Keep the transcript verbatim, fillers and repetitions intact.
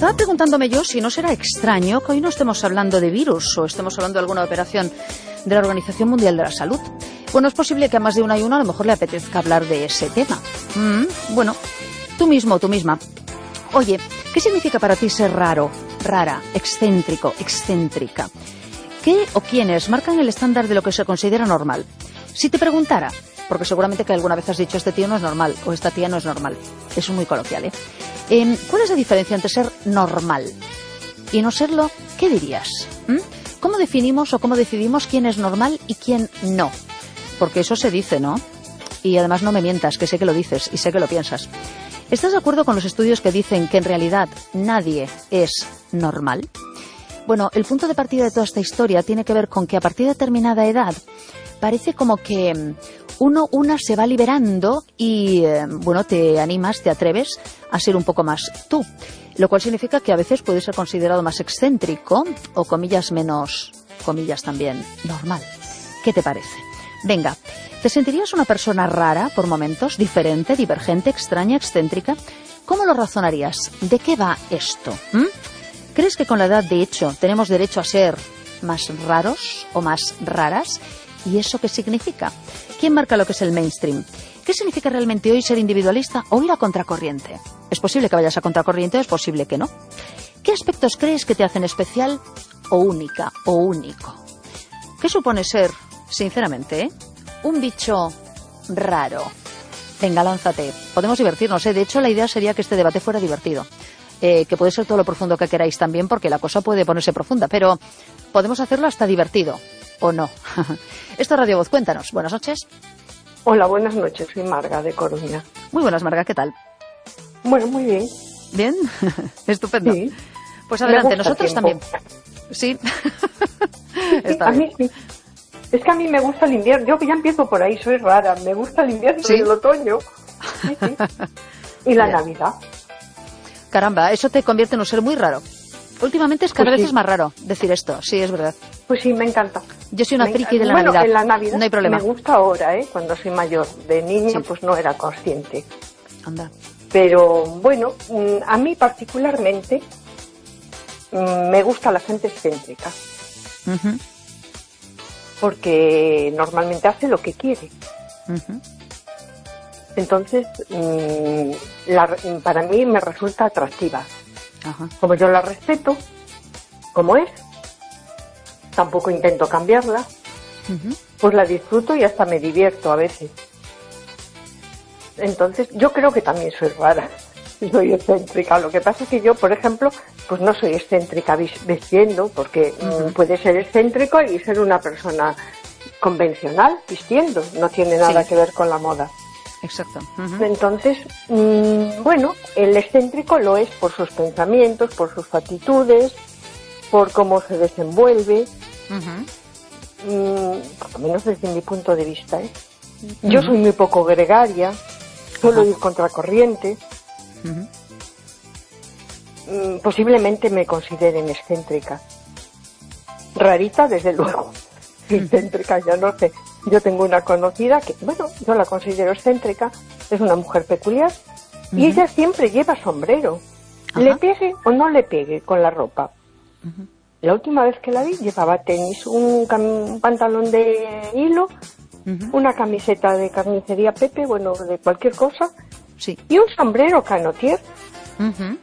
estaba preguntándome yo si no será extraño que hoy no estemos hablando de virus o estemos hablando de alguna operación de la Organización Mundial de la Salud. Bueno, es posible que a más de una y uno a lo mejor le apetezca hablar de ese tema. Mm, bueno, tú mismo, tú misma. Oye, ¿qué significa para ti ser raro, rara, excéntrico, excéntrica? ¿Qué o quiénes marcan el estándar de lo que se considera normal? Si te preguntara, porque seguramente que alguna vez has dicho este tío no es normal o esta tía no es normal. Eso es muy coloquial, ¿eh? Eh, ¿Cuál es la diferencia entre ser normal y no serlo? ¿Qué dirías? ¿Mm? ¿Cómo definimos o cómo decidimos quién es normal y quién no? Porque eso se dice, ¿no? Y además no me mientas, que sé que lo dices y sé que lo piensas. ¿Estás de acuerdo con los estudios que dicen que en realidad nadie es normal? Bueno, el punto de partida de toda esta historia tiene que ver con que a partir de determinada edad parece como que uno, una se va liberando y, eh, bueno, te animas, te atreves a ser un poco más tú. Lo cual significa que a veces puedes ser considerado más excéntrico o, comillas, menos, comillas también, normal. ¿Qué te parece? Venga, ¿te sentirías una persona rara por momentos, diferente, divergente, extraña, excéntrica? ¿Cómo lo razonarías? ¿De qué va esto? ¿Mm? ¿Crees que con la edad, de hecho, tenemos derecho a ser más raros o más raras? ¿Y eso qué significa? ¿Quién marca lo que es el mainstream? ¿Qué significa realmente hoy ser individualista o ir a contracorriente? ¿Es posible que vayas a contracorriente o es posible que no? ¿Qué aspectos crees que te hacen especial o única o único? ¿Qué supone ser, sinceramente, ¿eh? un bicho raro? Venga, lánzate. Podemos divertirnos, ¿eh? De hecho, la idea sería que este debate fuera divertido. Eh, que puede ser todo lo profundo que queráis también, porque la cosa puede ponerse profunda, pero podemos hacerlo hasta divertido, ¿o no? Esto es Radio Voz, cuéntanos. Buenas noches. Hola, buenas noches, soy Marga de Coruña. Muy buenas, Marga, ¿qué tal? Bueno, muy bien. ¿Bien? Estupendo. Sí. Pues adelante, nosotros también. Sí. Está a bien. mí sí. Es que a mí me gusta el invierno. Yo ya empiezo por ahí, soy rara. Me gusta el invierno ¿Sí? y el otoño. Sí, sí. Y la Bien. Navidad. Caramba, eso te convierte en un ser muy raro. Últimamente es cada Pues vez sí. es más raro decir esto, sí, es verdad. Pues sí, me encanta. Yo soy una Me friki de la bueno, Navidad. en la Navidad No hay problema. me gusta ahora, ¿eh? Cuando soy mayor. De niña, Sí. pues no era consciente. Anda. Pero bueno, mm, a mí particularmente mm, me gusta la gente excéntrica. Uh-huh. Porque normalmente hace lo que quiere. Uh-huh. Entonces, mmm, la, para mí me resulta atractiva. Ajá. Como yo la respeto, como es, tampoco intento cambiarla, Uh-huh. pues la disfruto y hasta me divierto a veces. Entonces, yo creo que también soy rara, soy excéntrica. Lo que pasa es que yo, por ejemplo, pues no soy excéntrica vistiendo, porque Uh-huh. mm, puede ser excéntrico y ser una persona convencional vistiendo, no tiene nada Sí. que ver con la moda. Exacto. Uh-huh. Entonces, mmm, bueno, el excéntrico lo es por sus pensamientos, por sus actitudes, por cómo se desenvuelve, Uh-huh. mmm, por lo menos desde mi punto de vista, ¿eh? Uh-huh. Yo soy muy poco gregaria, suelo Ajá. ir contracorriente, Uh-huh. mmm, posiblemente me consideren excéntrica. Rarita, desde luego. Excéntrica, ya no sé. Yo tengo una conocida que, bueno, yo la considero excéntrica, es una mujer peculiar, y Uh-huh. ella siempre lleva sombrero, Ajá. le pegue o no le pegue con la ropa. Uh-huh. La última vez que la vi llevaba tenis, un, cam- un pantalón de hilo, Uh-huh. una camiseta de carnicería Pepe, bueno, de cualquier cosa, Sí. y un sombrero canotier. Uh-huh.